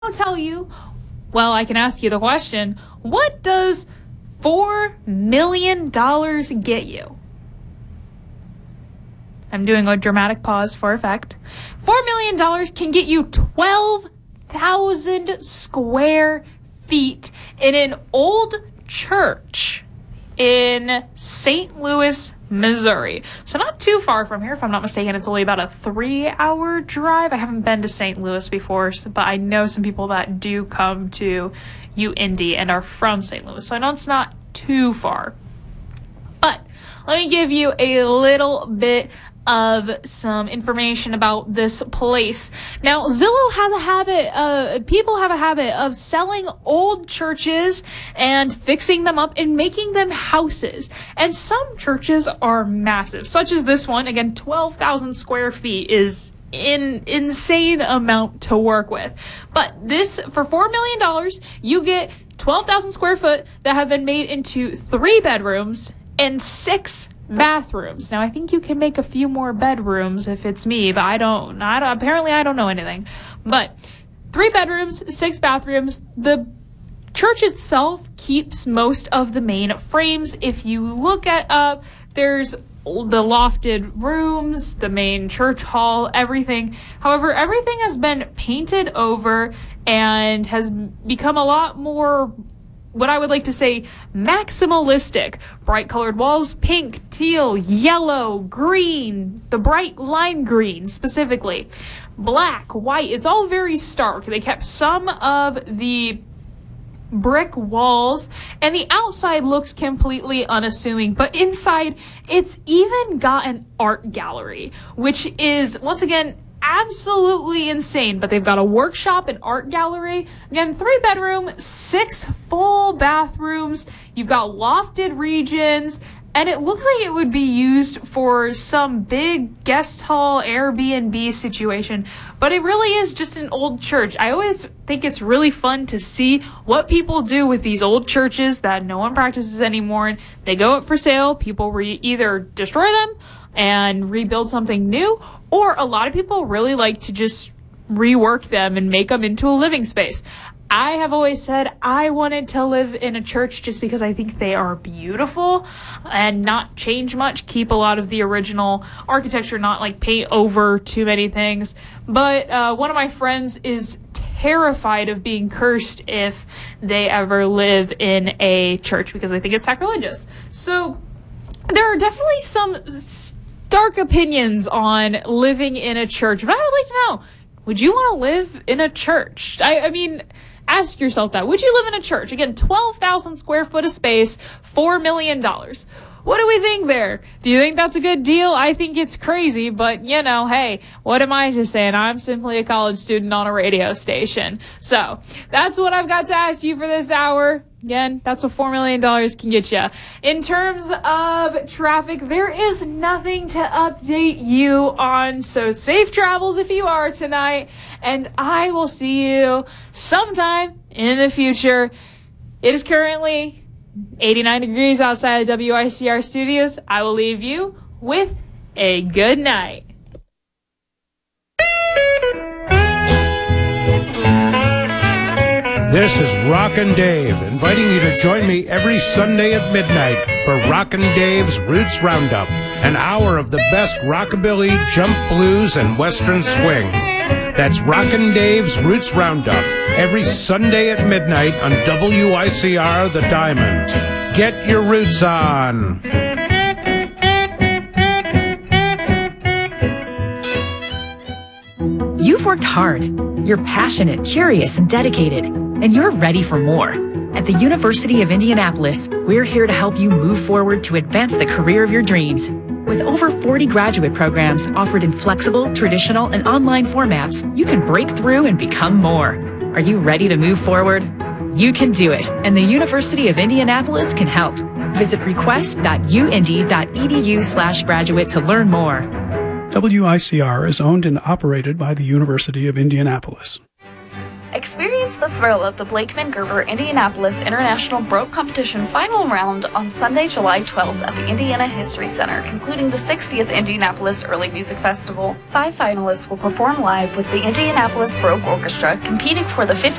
I'll tell you, well, I can ask you the question, what does $4 million get you? I'm doing a dramatic pause for effect. $4 million can get you 12,000 square feet in an old church in St. Louis, Missouri. So not too far from here. If I'm not mistaken, it's only about a 3-hour drive. I haven't been to St. Louis before, but I know some people that do come to UIndy and are from St. Louis. So I know it's not too far. But let me give you a little bit of some information about this place. Now, Zillow has a habit, people have a habit of selling old churches and fixing them up and making them houses. And some churches are massive, such as this one. Again, 12,000 square feet is an insane amount to work with. But this, for $4 million, you get 12,000 square foot that have been made into 3 bedrooms and 6 bathrooms. Now, I think you can make a few more bedrooms if it's me, but apparently I don't know anything. But 3 bedrooms, 6 bathrooms. The church itself keeps most of the main frames. If you look at there's the lofted rooms, the main church hall, everything. However, everything has been painted over and has become a lot more, what I would like to say, maximalistic. Bright colored walls, pink, teal, yellow, green, the bright lime green specifically, black, white. It's all very stark. They kept some of the brick walls, and the outside looks completely unassuming, but inside it's even got an art gallery, which is, once again, absolutely insane. But they've got a workshop and art gallery. Again, 3 bedroom, 6 full bathrooms. You've got lofted regions, and it looks like it would be used for some big guest hall Airbnb situation. But it really is just an old church. I always think it's really fun to see what people do with these old churches that no one practices anymore. They go up for sale. People either destroy them and rebuild something new, or a lot of people really like to just rework them and make them into a living space. I have always said I wanted to live in a church just because I think they are beautiful and not change much, keep a lot of the original architecture, not like paint over too many things. But one of my friends is terrified of being cursed if they ever live in a church because they think it's sacrilegious. So there are definitely some dark opinions on living in a church, but I would like to know, would you want to live in a church? I mean, ask yourself that. Would you live in a church? Again, 12,000 square foot of space, $4 million. What do we think there? Do you think that's a good deal? I think it's crazy, but you know, hey, what am I just saying? I'm simply a college student on a radio station. So that's what I've got to ask you for this hour. Again, that's what $4 million can get you. In terms of traffic, there is nothing to update you on. So safe travels if you are tonight. And I will see you sometime in the future. It is currently 89 degrees outside of WICR studios. I will leave you with a good night. This is Rockin' Dave, inviting you to join me every Sunday at midnight for Rockin' Dave's Roots Roundup, an hour of the best rockabilly, jump blues, and western swing. That's Rockin' Dave's Roots Roundup, every Sunday at midnight on WICR The Diamond. Get your roots on. You've worked hard. You're passionate, curious, and dedicated, and you're ready for more. At the University of Indianapolis, we're here to help you move forward to advance the career of your dreams. With over 40 graduate programs offered in flexible, traditional, and online formats, you can break through and become more. Are you ready to move forward? You can do it, and the University of Indianapolis can help. Visit request.uindy.edu/graduate to learn more. WICR is owned and operated by the University of Indianapolis. Experience the thrill of the Blakeman Gerber Indianapolis International Brogue Competition final round on Sunday, July 12th at the Indiana History Center, concluding the 60th Indianapolis Early Music Festival. 5 finalists will perform live with the Indianapolis Brogue Orchestra, competing for the